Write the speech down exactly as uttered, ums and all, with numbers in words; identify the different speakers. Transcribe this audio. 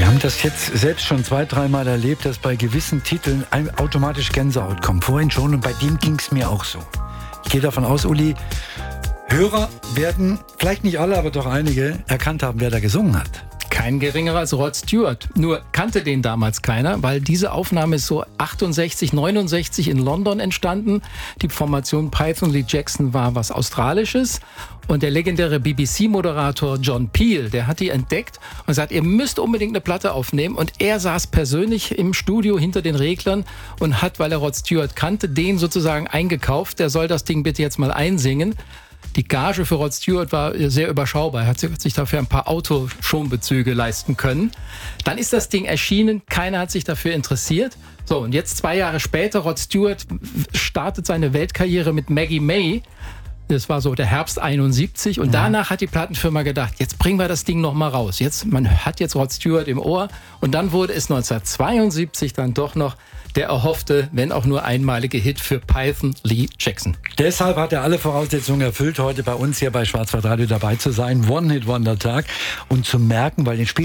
Speaker 1: Wir haben das jetzt selbst schon zwei, dreimal erlebt, dass bei gewissen Titeln ein automatisch Gänsehaut kommt. Vorhin schon, und bei dem ging es mir auch so. Ich gehe davon aus, Uli, Hörer werden, vielleicht nicht alle, aber doch einige, erkannt haben, wer da gesungen hat.
Speaker 2: Kein geringerer als Rod Stewart. Nur kannte den damals keiner, weil diese Aufnahme ist so achtundsechzig, neunundsechzig in London entstanden. Die Formation Python Lee Jackson war was Australisches. Und der legendäre B B C-Moderator John Peel, der hat die entdeckt und sagt, ihr müsst unbedingt eine Platte aufnehmen. Und er saß persönlich im Studio hinter den Reglern und hat, weil er Rod Stewart kannte, den sozusagen eingekauft. Der soll das Ding bitte jetzt mal einsingen. Die Gage für Rod Stewart war sehr überschaubar. Er hat sich dafür ein paar Autoschonbezüge leisten können. Dann ist das Ding erschienen. Keiner hat sich dafür interessiert. So, und jetzt zwei Jahre später, Rod Stewart startet seine Weltkarriere mit Maggie May. Das war so der Herbst einundsiebzig. Und ja. danach hat die Plattenfirma gedacht, jetzt bringen wir das Ding noch mal raus. Jetzt, man hat jetzt Rod Stewart im Ohr. Und dann wurde es neunzehnhundertzweiundsiebzig dann doch noch der erhoffte, wenn auch nur einmalige Hit für Python Lee Jackson.
Speaker 1: Deshalb hat er alle Voraussetzungen erfüllt, heute bei uns hier bei Schwarzwaldradio dabei zu sein. One-Hit-Wonder-Tag. Und zu merken, weil den Spiel